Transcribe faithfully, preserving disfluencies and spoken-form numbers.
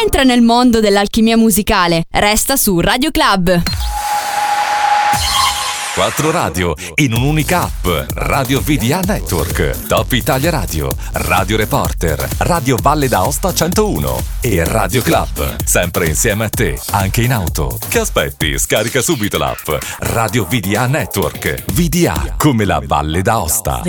Entra nel mondo dell'alchimia musicale. Resta su Radio Club. Quattro radio in un'unica app. Radio V D A Network, Top Italia Radio, Radio Reporter, Radio Valle d'Aosta centouno e Radio Club. Sempre insieme a te, anche in auto. Che aspetti? Scarica subito l'app. Radio V D A Network. V D A come la Valle d'Aosta.